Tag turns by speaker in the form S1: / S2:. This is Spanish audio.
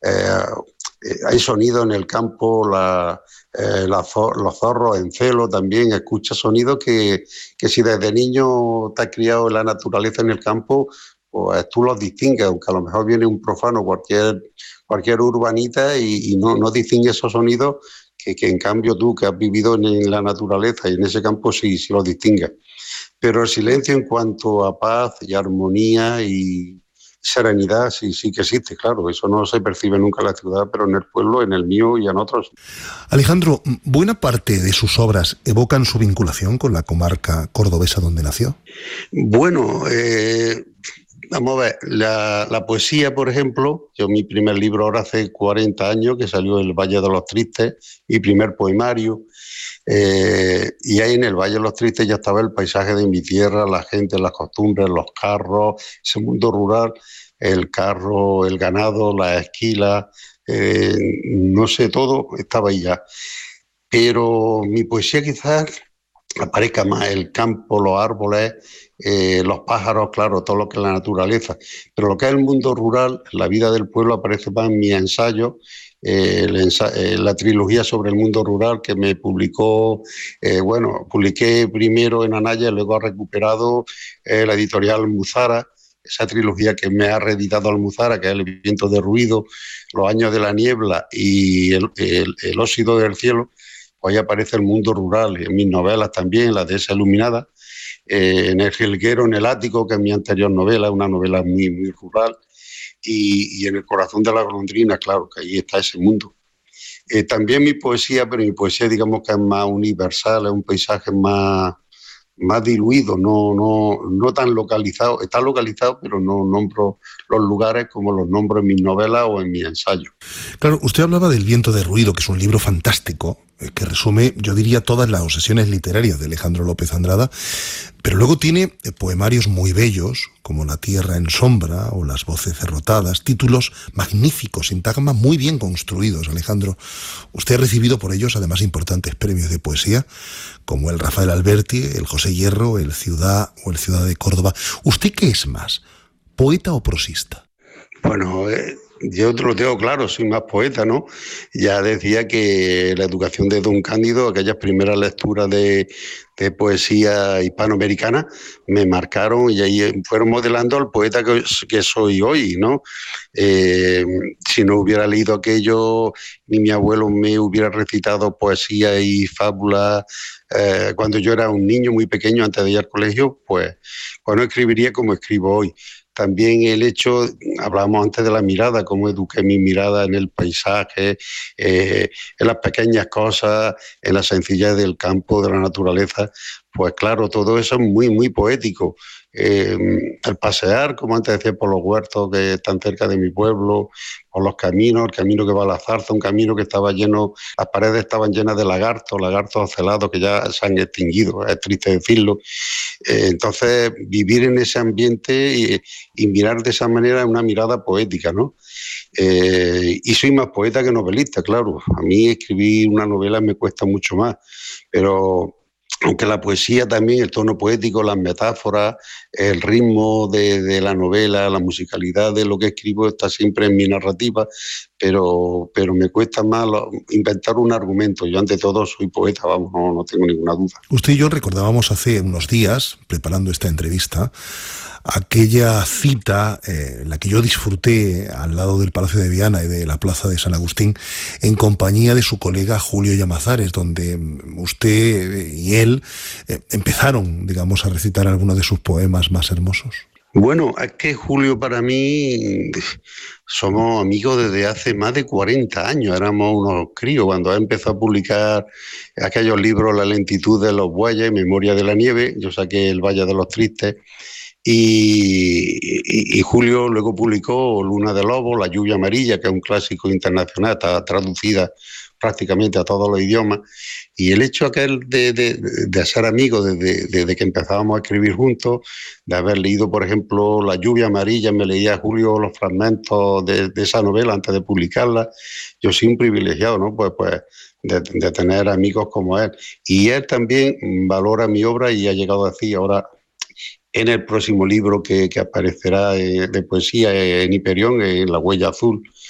S1: hay sonido en el campo, los zorros en celo también, escucha sonidos que si desde niño te has criado en la naturaleza en el campo, pues tú los distingues, aunque a lo mejor viene un profano, cualquier urbanita y no distingue esos sonidos que en cambio tú que has vivido en la naturaleza y en ese campo sí los distingues. Pero el silencio en cuanto a paz y armonía y serenidad sí que existe, claro. Eso no se percibe nunca en la ciudad, pero en el pueblo, en el mío y en otros.
S2: Alejandro, buena parte de sus obras evocan su vinculación con la comarca cordobesa donde nació.
S1: Bueno, vamos a ver, la poesía, por ejemplo, yo mi primer libro ahora hace 40 años, que salió El Valle de los Tristes, mi primer poemario, y ahí en el Valle de los Tristes ya estaba el paisaje de mi tierra, la gente, las costumbres, los carros, ese mundo rural, el carro, el ganado, las esquilas, no sé, todo estaba ahí ya. Pero mi poesía quizás aparezca más el campo, los árboles, los pájaros, claro, todo lo que es la naturaleza. Pero lo que es el mundo rural, la vida del pueblo, aparece más en mis ensayos. La trilogía sobre el mundo rural que me publicó, publiqué primero en Anaya y luego ha recuperado la editorial Almuzara, esa trilogía que me ha reeditado Almuzara, que es El viento de ruido, Los años de la niebla y el óxido del cielo. Pues ahí aparece el mundo rural, en mis novelas también, la dehesa iluminada, en El jilguero, en el ático, que es mi anterior novela, una novela muy rural, y en El corazón de la golondrina, claro, que ahí está ese mundo. También mi poesía, pero mi poesía digamos que es más universal, es un paisaje más diluido, no tan localizado. Está localizado, pero no nombro los lugares como los nombro en mis novelas o en mis ensayos.
S2: Claro, usted hablaba del Viento de ruido, que es un libro fantástico, que resume, yo diría, todas las obsesiones literarias de Alejandro López Andrada, pero luego tiene poemarios muy bellos, como La tierra en sombra o Las voces derrotadas, títulos magníficos, sintagmas muy bien construidos, Alejandro. Usted ha recibido por ellos, además, importantes premios de poesía, como el Rafael Alberti, el José Hierro, el Ciudad o el Ciudad de Córdoba. ¿Usted qué es más, poeta o prosista?
S1: Bueno, yo te lo tengo claro, soy más poeta, ¿no? Ya decía que la educación de Don Cándido, aquellas primeras lecturas de poesía hispanoamericana, me marcaron y ahí fueron modelando al poeta que soy hoy, ¿no? Si no hubiera leído aquello, ni mi abuelo me hubiera recitado poesía y fábula cuando yo era un niño muy pequeño antes de ir al colegio, pues no escribiría como escribo hoy. También el hecho, hablábamos antes de la mirada, cómo eduqué mi mirada en el paisaje, en las pequeñas cosas, en la sencillez del campo, de la naturaleza. Pues claro, todo eso es muy poético. El pasear, como antes decía, por los huertos que están cerca de mi pueblo, por los caminos, el camino que va a la zarza, un camino que estaba lleno, las paredes estaban llenas de lagartos ocelados que ya se han extinguido, es triste decirlo. Entonces, vivir en ese ambiente y mirar de esa manera es una mirada poética, ¿no? Y soy más poeta que novelista, claro. A mí escribir una novela me cuesta mucho más, pero aunque la poesía también, el tono poético, las metáforas, el ritmo de la novela, la musicalidad de lo que escribo está siempre en mi narrativa, pero me cuesta más inventar un argumento. Yo ante todo soy poeta, vamos, no tengo ninguna duda.
S2: Usted y yo recordábamos hace unos días, preparando esta entrevista, aquella cita, la que yo disfruté al lado del Palacio de Viana y de la Plaza de San Agustín, en compañía de su colega Julio Llamazares, donde usted y él empezaron, digamos, a recitar algunos de sus poemas más hermosos.
S1: Bueno, es que Julio para mí somos amigos desde hace más de 40 años, éramos unos críos cuando empezó a publicar aquellos libros La lentitud de los bueyes, Memoria de la nieve, yo saqué El Valle de los Tristes. Y Julio luego publicó Luna de Lobos, La lluvia amarilla, que es un clásico internacional, está traducida prácticamente a todos los idiomas. Y el hecho aquel de ser amigos desde que empezábamos a escribir juntos, de haber leído, por ejemplo, La lluvia amarilla, me leía Julio los fragmentos de esa novela antes de publicarla. Yo soy un privilegiado, ¿no? Pues de tener amigos como él. Y él también valora mi obra y ha llegado a decir ahora, en el próximo libro que aparecerá de poesía en Hiperión, en La huella azul,